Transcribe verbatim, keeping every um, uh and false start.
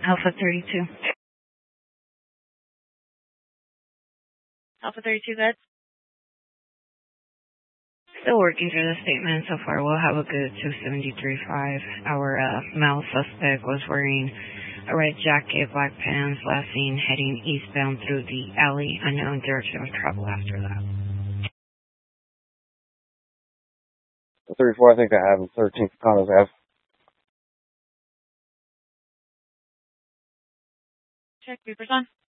Alpha thirty-two. Alpha thirty-two, good. Still working through the statement. So far, we'll have a good two seventy-three point five. Our uh, male suspect was wearing a red jacket, black pants, last seen heading eastbound through the alley. Unknown direction of travel after that. thirty-four, I think I have him. thirteenth Condos Ave. Check, Beepers on.